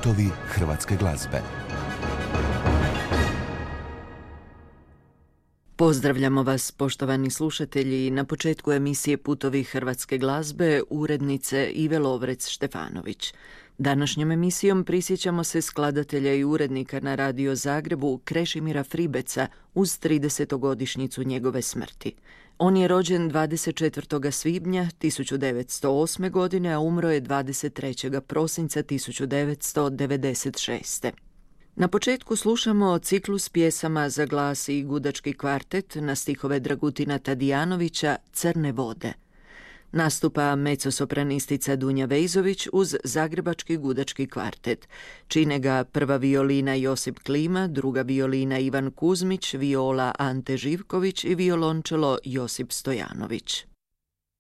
Putovi hrvatske glazbe. Pozdravljamo vas, poštovani slušatelji, na početku emisije Putovi hrvatske glazbe urednice Ive Lovrec-Štefanović. Današnjom emisijom prisjećamo se skladatelja i urednika na Radio Zagrebu Krešimira Fribeca uz 30-godišnjicu njegove smrti. On je rođen 24. svibnja 1908. godine, a umro je 23. prosinca 1996. Na početku slušamo ciklus pjesama za glas i gudački kvartet na stihove Dragutina Tadijanovića Crne vode. Nastupa mezzosopranistica Dunja Vejzović uz zagrebački gudački kvartet. Čine ga prva violina Josip Klima, druga violina Ivan Kuzmić, viola Ante Živković i violončelo Josip Stojanović.